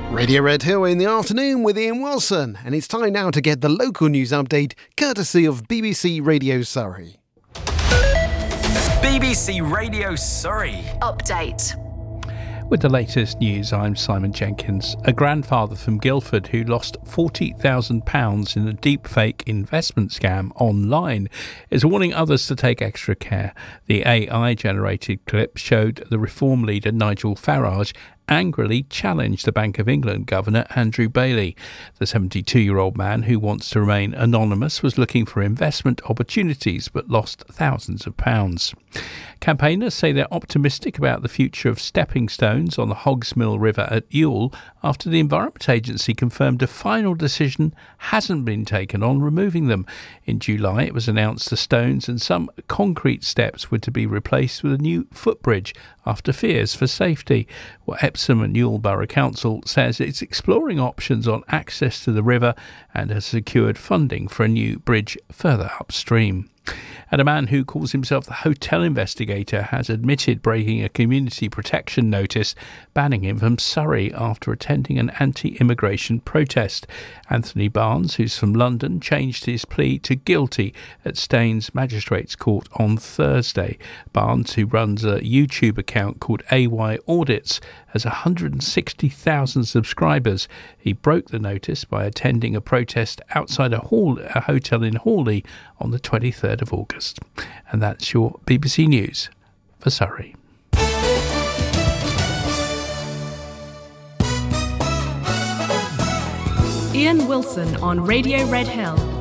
Radio Red Hill in the afternoon with Ian Wilson, and it's time now to get the local news update courtesy of BBC Radio Surrey. BBC Radio Surrey. Update. With the latest news, I'm Simon Jenkins. A grandfather from Guildford who lost £40,000 in a deepfake investment scam online is warning others to take extra care. The AI-generated clip showed the Reform leader Nigel Farage angrily challenged the Bank of England Governor Andrew Bailey. The 72-year-old man, who wants to remain anonymous, was looking for investment opportunities but lost thousands of pounds. Campaigners say they're optimistic about the future of stepping stones on the Hogsmill River at Ewell after the Environment Agency confirmed a final decision hasn't been taken on removing them. In July, it was announced the stones and some concrete steps were to be replaced with a new footbridge after fears for safety. Well, Epsom and Ewell Borough Council says it's exploring options on access to the river and has secured funding for a new bridge further upstream. And a man who calls himself the hotel investigator has admitted breaking a community protection notice banning him from Surrey after attending an anti-immigration protest. Anthony Barnes, who's from London, changed his plea to guilty at Staines Magistrates Court on Thursday. Barnes, who runs a YouTube account called AY Audits, has 160,000 subscribers. He broke the notice by attending a protest outside a hotel in Hawley on the 23rd of August. And that's your BBC News for Surrey. Ian Wilson on Radio Red Hill.